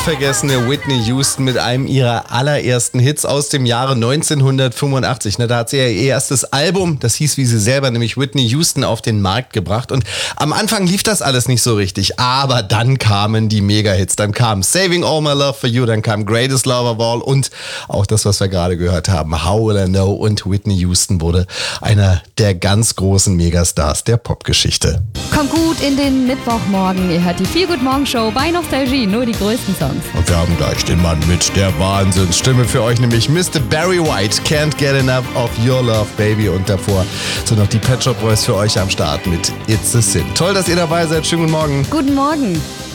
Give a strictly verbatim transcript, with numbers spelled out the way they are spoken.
unvergessene Whitney Houston mit einem ihrer allerersten Hits aus dem Jahre neunzehnhundertfünfundachtzig. Da hat sie ja ihr erstes Album, das hieß wie sie selber, nämlich Whitney Houston, auf den Markt gebracht. Und am Anfang lief das alles nicht so richtig, aber dann kamen die Mega-Hits. Dann kam Saving All My Love For You, dann kam Greatest Love of All und auch das, was wir gerade gehört haben, How Will I Know. Und Whitney Houston wurde einer der ganz großen Megastars der Popgeschichte. Kommt gut in den Mittwochmorgen. Ihr hört die Feel Good Morgen Show bei Nostalgie. Nur die größten Songs. Und wir haben gleich den Mann mit der Wahnsinnsstimme für euch, nämlich Mister Barry White. Can't Get Enough of Your Love, Baby. Und davor sind noch die Pet Shop Boys für euch am Start mit It's a Sin. Toll, dass ihr dabei seid. Schönen guten Morgen. Guten Morgen.